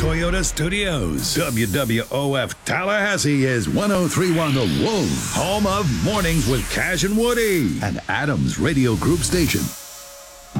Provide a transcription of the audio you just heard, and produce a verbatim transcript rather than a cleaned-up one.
Toyota Studios. W W O F Tallahassee is one oh three point one The Wolf, home of Mornings with Cash and Woody, and Adams Radio Group Station.